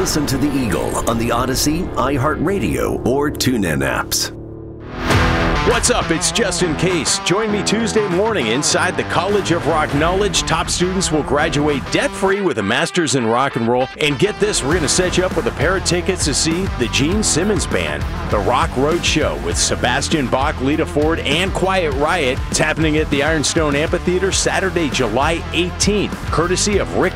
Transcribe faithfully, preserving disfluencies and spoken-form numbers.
Listen to The Eagle on the Odyssey, iHeartRadio, or TuneIn apps. What's up? It's Justin Case. Join me Tuesday morning inside the College of Rock Knowledge. Top students will graduate debt-free with a master's in rock and roll. And get this, we're going to set you up with a pair of tickets to see the Gene Simmons Band. The Rock Road Show with Sebastian Bach, Lita Ford, and Quiet Riot. It's happening at the Ironstone Amphitheater Saturday, July eighteenth, courtesy of Rick